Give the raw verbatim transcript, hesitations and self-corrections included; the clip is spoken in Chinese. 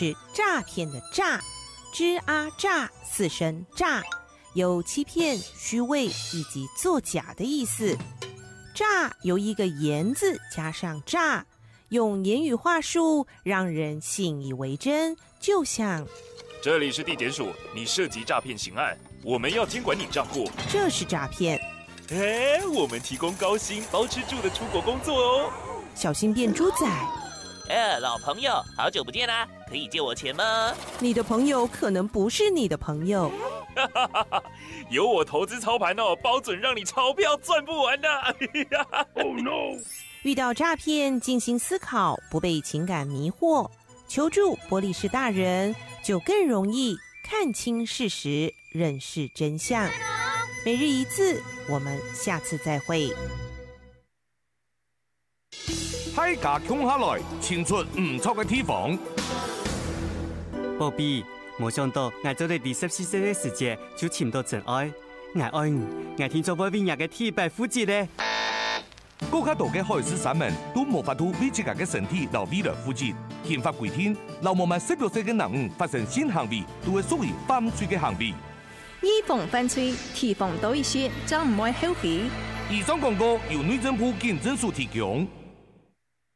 是诈骗的诈，吱啊诈四声诈，有欺骗、虚伪以及作假的意思。诈由一个言字加上诈，用言语话术让人信以为真，就像这里是地检署，你涉及诈骗刑案，我们要监管你账户， 这是诈骗。 哎，我们提供高薪包吃住的出国工作哦。 小心变猪仔。 哎，老朋友，好久不见啦，可以借我钱吗？ 你的朋友可能不是你的朋友。 有我投资操盘哦，包准让你钞票赚不完的。Oh no！ 遇到诈骗，静心思考，不被情感迷惑，求助玻璃士大人，就更容易看清事实，认识真相。每日一字，我们下次再会。 海家穷下來，青出唔錯嘅地方。 寶貝，冇想到我做你第十四歲嘅時節就尋到真愛，我愛你，我聽說會為人嘅體白膚質咧。 更加多嘅海事山民都無法度為自家嘅身體留未來負責。憲法規定，流氓們十六歲嘅男人發生性行為，都會屬於犯罪嘅行為。 預防犯罪，提防多一些，就唔會後悔。 以上廣告由內政部警政署提供。